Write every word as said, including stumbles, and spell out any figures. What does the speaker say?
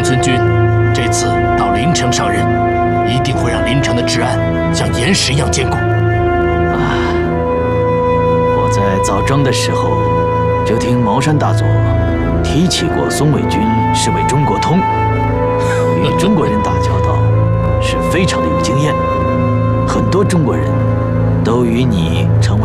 长孙军这次到临城上任，一定会让临城的治安像岩石一样坚固。 啊！我在早征的时候就听茅山大佐提起过松尾君是位中国通，与中国人打交道是非常的有经验，很多中国人都与你成为